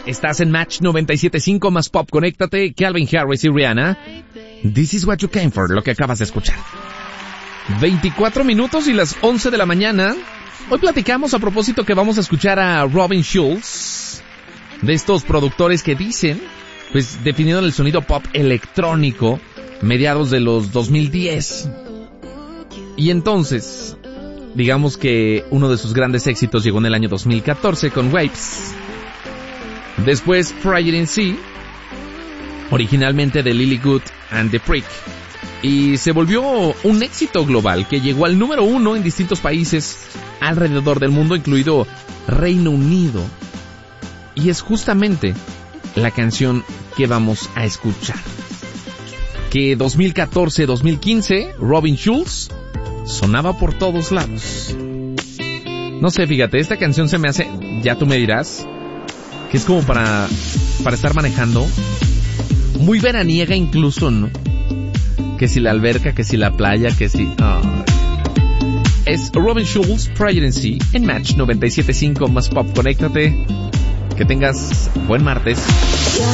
Estás en Match 97.5 más Pop. Conéctate, Calvin Harris y Rihanna. This is what you came for, lo que acabas de escuchar. 24 minutos y las 11 de la mañana. Hoy platicamos a propósito que vamos a escuchar a Robin Schulz, de estos productores que dicen, pues definiendo el sonido pop electrónico, mediados de los 2010. Y entonces, digamos que uno de sus grandes éxitos llegó en el año 2014 con Waves. Después Friday Sea, originalmente de Lily Good and the Freak. Y se volvió un éxito global que llegó al número 1 en distintos países alrededor del mundo, incluido Reino Unido. Y es justamente la canción que vamos a escuchar. Que 2014-2015, Robin Schulz sonaba por todos lados. No sé, fíjate, esta canción se me hace, ya tú me dirás, que es como para estar manejando. Muy veraniega incluso, ¿no? Que si la alberca, que si la playa, que si... Es Robin Schulz, Friday Sea, en Match 97.5 más Pop. Conéctate. Que tengas buen martes.